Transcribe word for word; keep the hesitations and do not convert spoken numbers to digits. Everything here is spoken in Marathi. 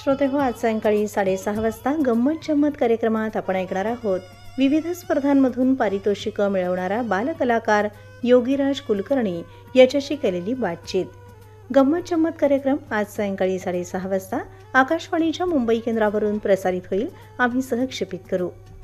श्रोतेहो, आज सायंकाळी साडेसहा वाजता गंमत जम्मत कार्यक्रमात आपण ऐकणार आहोत विविध स्पर्धांमधून पारितोषिकं मिळवणारा बालकलाकार योगीराज कुलकर्णी याच्याशी केलेली बातचीत. गंमत जम्मत कार्यक्रम आज सायंकाळी साडेसहा वाजता आकाशवाणीच्या मुंबई केंद्रावरून प्रसारित होईल. आम्ही सहक्षेपित करू.